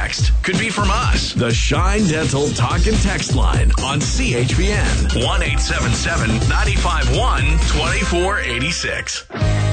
text could be from us. The Shine Dental Talk and Text line on CHBN 1-877-951-2486.